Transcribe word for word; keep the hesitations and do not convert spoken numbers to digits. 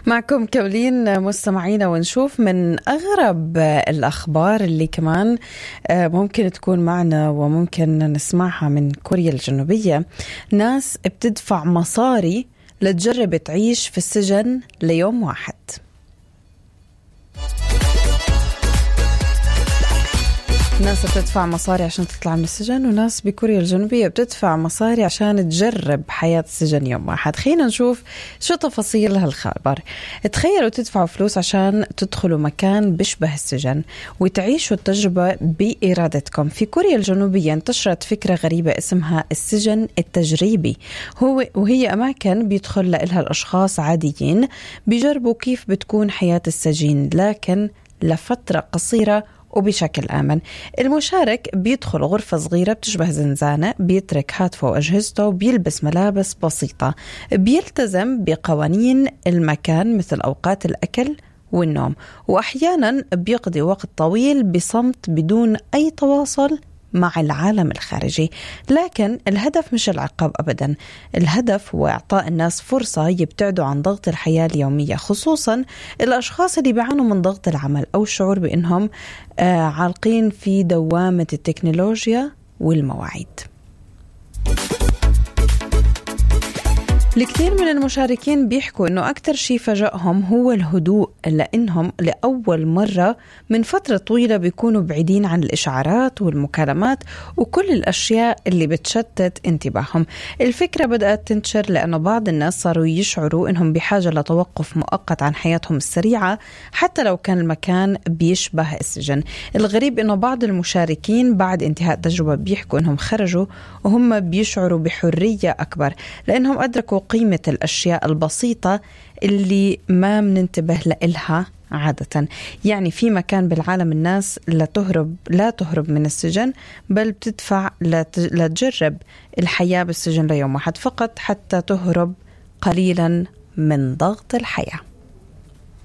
معكم كولين مستمعينا، ونشوف من أغرب الأخبار اللي كمان ممكن تكون معنا وممكن نسمعها من كوريا الجنوبية. ناس بتدفع مصاري لتجرب تعيش في السجن ليوم واحد. ناس بتدفع مصاري عشان تطلع من السجن، وناس بكوريا الجنوبية بتدفع مصاري عشان تجرب حياة السجن يوم واحد. خلينا نشوف شو تفاصيل هالخبر. تخيلوا تدفعوا فلوس عشان تدخلوا مكان بيشبه السجن وتعيشوا التجربة بإرادتكم. في كوريا الجنوبية انتشرت فكرة غريبة اسمها السجن التجريبي، هو وهي أماكن بيدخل لها الأشخاص عاديين بيجربوا كيف بتكون حياة السجين، لكن لفترة قصيرة وبشكل آمن. المشارك بيدخل غرفة صغيرة بتشبه زنزانة، بيترك هاتفه وأجهزته، بيلبس ملابس بسيطة، بيلتزم بقوانين المكان مثل أوقات الأكل والنوم، وأحيانا بيقضي وقت طويل بصمت بدون أي تواصل مع العالم الخارجي. لكن الهدف مش العقاب أبدا، الهدف هو إعطاء الناس فرصة يبتعدوا عن ضغط الحياة اليومية، خصوصا الأشخاص اللي بيعانوا من ضغط العمل أو الشعور بأنهم آه عالقين في دوامة التكنولوجيا والمواعيد. الكثير من المشاركين بيحكوا إنه أكتر شيء فاجأهم هو الهدوء، لأنهم لأول مرة من فترة طويلة بيكونوا بعيدين عن الإشعارات والمكالمات وكل الأشياء اللي بتشتت انتباههم. الفكرة بدأت تنتشر لأنه بعض الناس صاروا يشعروا إنهم بحاجة لتوقف مؤقت عن حياتهم السريعة حتى لو كان المكان بيشبه السجن. الغريب إنه بعض المشاركين بعد انتهاء التجربة بيحكوا إنهم خرجوا وهم بيشعروا بحرية أكبر، لأنهم أدركوا قيمة الأشياء البسيطة اللي ما مننتبه لإلها عادة. يعني في مكان بالعالم الناس لا تهرب لا تهرب من السجن، بل بتدفع لتجرب الحياة بالسجن ليوم واحد فقط حتى تهرب قليلا من ضغط الحياة.